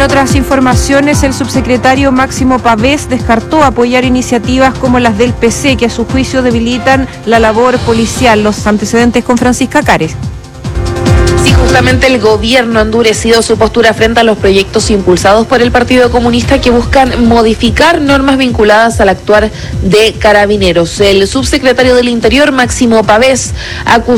otras informaciones, el subsecretario Máximo Pavés descartó apoyar iniciativas como las del PC, que a su juicio debilitan la labor policial. Los antecedentes con Francisca Cares. Sí, justamente el gobierno ha endurecido su postura frente a los proyectos impulsados por el Partido Comunista que buscan modificar normas vinculadas al actuar de Carabineros. El subsecretario del Interior, Máximo Pavés, acusó